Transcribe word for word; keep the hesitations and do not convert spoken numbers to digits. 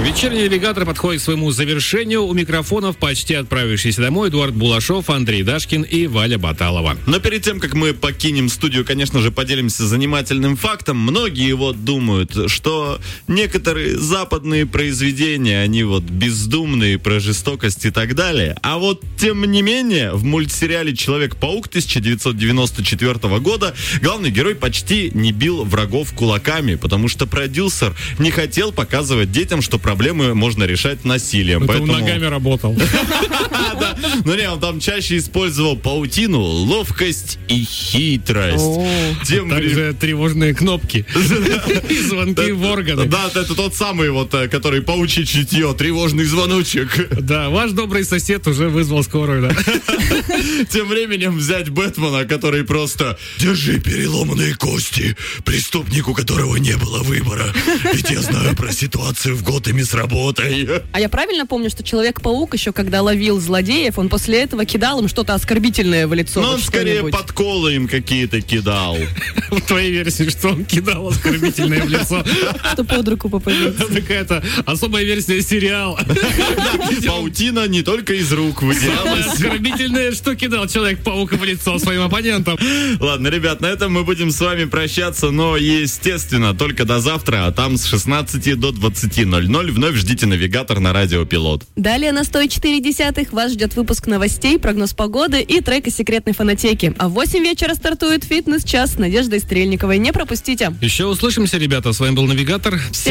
Вечерний навигатор подходит к своему завершению. У микрофонов почти отправившиеся домой Эдуард Булашов, Андрей Дашкин и Валя Баталова. Но перед тем, как мы покинем студию, конечно же, поделимся занимательным фактом. Многие вот думают, что некоторые западные произведения, они вот бездумные, про жестокость и так далее. А вот, тем не менее, в мультсериале «Человек-паук» тысяча девятьсот девяносто четвёртого года главный герой почти не бил врагов кулаками, потому что продюсер не хотел показывать детям, что проблемы можно решать насилием. Это Поэтому... он ногами работал. Ну не, он там чаще использовал паутину, ловкость и хитрость. Также тревожные кнопки и звонки в органы. Да, это тот самый вот, который паучье чутье, тревожный звоночек. Да, ваш добрый сосед уже вызвал скорую, да. Тем временем взять Бэтмена, который просто «Держи переломанные кости, преступник, у которого не было выбора. Ведь я знаю про ситуацию в Готэме с работой». А я правильно помню, что Человек-паук еще когда ловил злодеев, он после этого кидал им что-то оскорбительное в лицо? Ну, вот он скорее что-нибудь. подколы им какие-то кидал. В твоей версии, что он кидал оскорбительное в лицо. Что под руку попадется. Какая-то особая версия сериала. Паутина не только из рук выделялась. Оскорбительное, что кидал Человек-паук в лицо своим оппонентам. Ладно, ребят, на этом мы будем с вами прощаться, но, естественно, только до завтра, а там с шестнадцати до двадцати ноль-ноль вновь ждите навигатор на Радио Пилот. Далее на сто четыре десятых вас ждет выпуск новостей, прогноз погоды и трек из секретной фонотеки. А в восемь вечера стартует фитнес-час с Надеждой Стрельниковой. Не пропустите. Еще услышимся, ребята. С вами был навигатор. Всем